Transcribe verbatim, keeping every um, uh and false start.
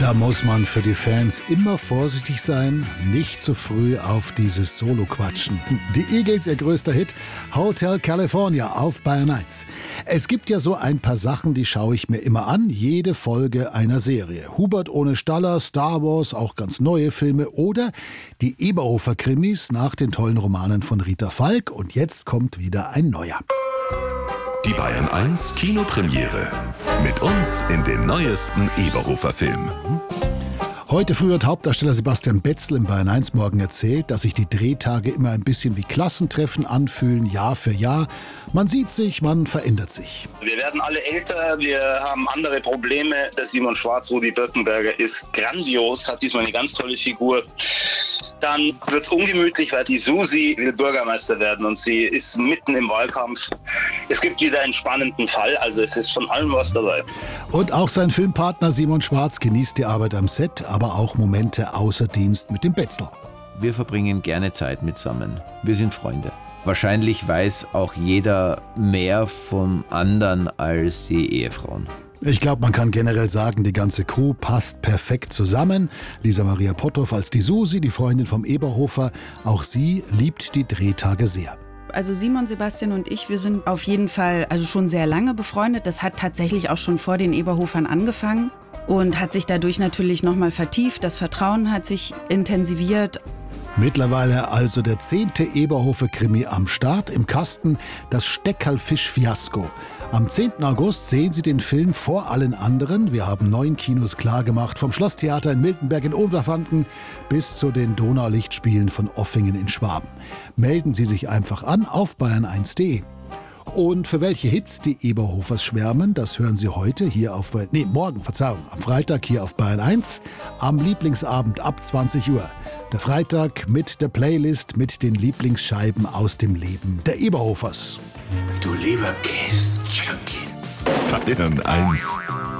Da muss man für die Fans immer vorsichtig sein, nicht zu früh auf dieses Solo quatschen. Die Eagles, ihr größter Hit, Hotel California auf Bayern eins. Es gibt ja so ein paar Sachen, die schaue ich mir immer an, jede Folge einer Serie. Hubert ohne Staller, Star Wars, auch ganz neue Filme oder die Eberhofer-Krimis nach den tollen Romanen von Rita Falk. Und jetzt kommt wieder ein neuer. Die Bayern eins Kinopremiere. Mit uns in den neuesten Eberhofer-Film. Heute früh hat Hauptdarsteller Sebastian Betzel im Bayern eins Morgen erzählt, dass sich die Drehtage immer ein bisschen wie Klassentreffen anfühlen, Jahr für Jahr. Man sieht sich, man verändert sich. Wir werden alle älter, wir haben andere Probleme. Der Simon Schwarz, Rudi Birkenberger, ist grandios, hat diesmal eine ganz tolle Figur. Dann wird es ungemütlich, weil die Susi will Bürgermeister werden und sie ist mitten im Wahlkampf. Es gibt wieder einen spannenden Fall, also es ist von allem was dabei. Und auch sein Filmpartner Simon Schwarz genießt die Arbeit am Set, aber auch Momente außer Dienst mit dem Betzel. Wir verbringen gerne Zeit mitsammen. Wir sind Freunde. Wahrscheinlich weiß auch jeder mehr vom anderen als die Ehefrauen. Ich glaube, man kann generell sagen, die ganze Crew passt perfekt zusammen. Lisa Maria Potthoff als die Susi, die Freundin vom Eberhofer. Auch sie liebt die Drehtage sehr. Also Simon, Sebastian und ich, wir sind auf jeden Fall also schon sehr lange befreundet. Das hat tatsächlich auch schon vor den Eberhofern angefangen und hat sich dadurch natürlich nochmal vertieft. Das Vertrauen hat sich intensiviert. Mittlerweile also der zehnte Eberhofer-Krimi am Start, im Kasten, das Steckerlfisch-Fiasko. Am zehnten August sehen Sie den Film vor allen anderen. Wir haben neun Kinos klargemacht, vom Schlosstheater in Miltenberg in Oberfranken bis zu den Donaulichtspielen von Offingen in Schwaben. Melden Sie sich einfach an auf bayern eins punkt de. Und für welche Hits die Eberhofers schwärmen, das hören Sie heute hier auf Bayern, nee, morgen, Verzeihung, am Freitag hier auf Bayern eins, am Lieblingsabend ab zwanzig Uhr. Der Freitag mit der Playlist mit den Lieblingsscheiben aus dem Leben der Eberhofers. Du lieber Käse-Junkie. Bayern eins.